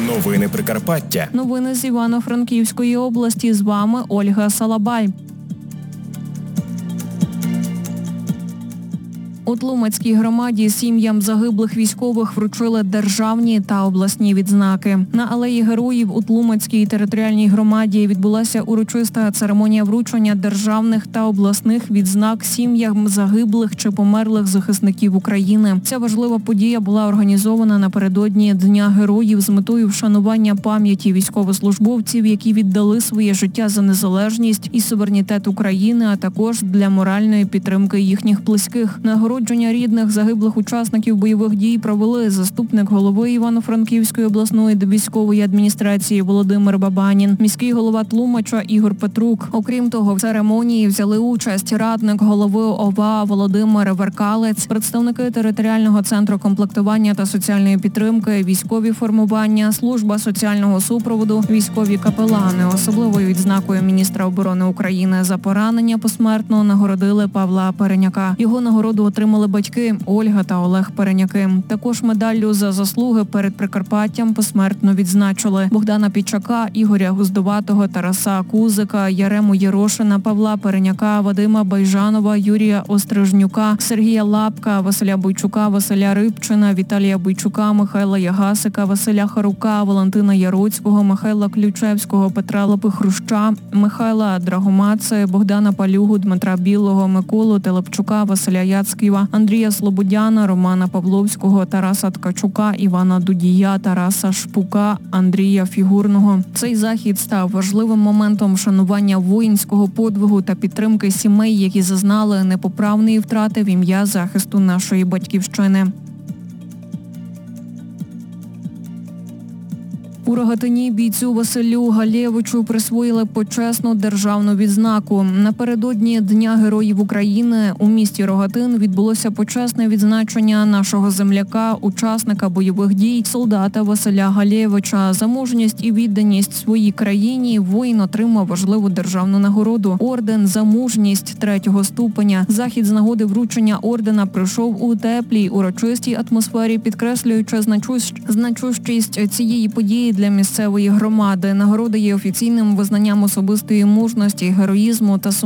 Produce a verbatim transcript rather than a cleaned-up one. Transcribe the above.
Новини Прикарпаття. Новини з Івано-Франківської області. З вами Ольга Салабай. У Тлумацькій громаді сім'ям загиблих військових вручили державні та обласні відзнаки. На алеї Героїв у Тлумацькій територіальній громаді відбулася урочиста церемонія вручення державних та обласних відзнак сім'ям загиблих чи померлих захисників України. Ця важлива подія була організована напередодні Дня Героїв з метою вшанування пам'яті військовослужбовців, які віддали своє життя за незалежність і суверенітет України, а також для моральної підтримки їхніх близьких. Нагородження рідних загиблих учасників бойових дій провели заступник голови Івано-Франківської обласної військової адміністрації Володимир Бабанін, міський голова Тлумача Ігор Петрук. Окрім того, в церемонії взяли участь радник голови ОВА Володимир Веркалець, представники територіального центру комплектування та соціальної підтримки, військові формування, служба соціального супроводу, військові капелани. Особливою відзнакою міністра оборони України за поранення посмертно нагородили Павла Переняка. Його нагороду отримали батьки Ольга та Олег Переняки. Також медаллю за заслуги перед Прикарпаттям посмертно відзначили Богдана Підчака, Ігоря Гуздоватого, Тараса Кузика, Ярему Єрошина, Павла Переняка, Вадима Байжанова, Юрія Острижнюка, Сергія Лапка, Василя Бойчука, Василя Рибчина, Віталія Бойчука, Михайла Ягасика, Василя Харука, Валентина Яроцького, Михайла Ключевського, Петра Лопи-Хруща, Михайла Драгомаци, Богдана Палюгу, Дмитра Білого, Миколу Телепчука, Василя Яцьківа, Андрія Слободяна, Романа Павловського, Тараса Ткачука, Івана Дудія, Тараса Шпука, Андрія Фігурного. Цей захід став важливим моментом вшанування воїнського подвигу та підтримки сімей, які зазнали непоправної втрати в ім'я захисту нашої батьківщини. У Рогатині бійцю Василю Галєвичу присвоїли почесну державну відзнаку. Напередодні Дня Героїв України у місті Рогатин відбулося почесне відзначення нашого земляка, учасника бойових дій, солдата Василя Галєвича. За мужність і відданість своїй країні воїн отримав важливу державну нагороду – орден за мужність третього ступеня. Захід з нагоди вручення ордена пройшов у теплій, урочистій атмосфері, підкреслюючи значущість цієї події для місцевої громади. Нагорода є офіційним визнанням особистої мужності, героїзму та